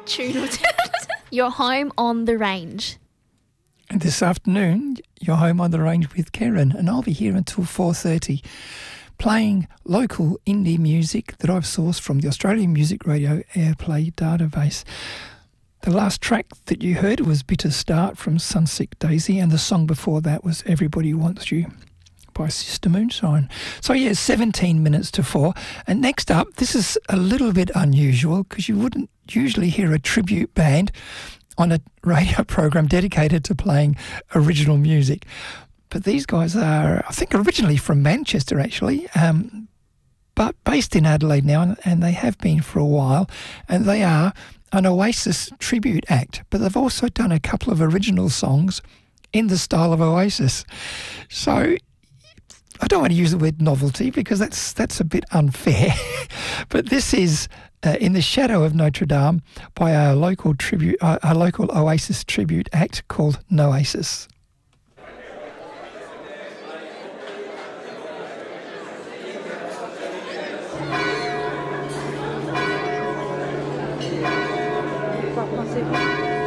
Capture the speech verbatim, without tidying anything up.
tune or two. You're home on the range. And this afternoon, you're home on the range with Karen, and I'll be here until four thirty, playing local indie music that I've sourced from the Australian Music Radio Airplay database. The last track that you heard was Bitter Start from Sunsick Daisy, and the song before that was Everybody Wants You by Sister Moonshine. So yeah, seventeen minutes to four. And next up, this is a little bit unusual because you wouldn't usually hear a tribute band on a radio program dedicated to playing original music. But these guys are, I think, originally from Manchester, actually, um, but based in Adelaide now, and they have been for a while. And they are an Oasis tribute act, but they've also done a couple of original songs in the style of Oasis. So I don't want to use the word novelty because that's that's a bit unfair, but this is uh, In the Shadow of Notre Dame by a local tribute, uh, a local Oasis tribute act called Noasis. Well,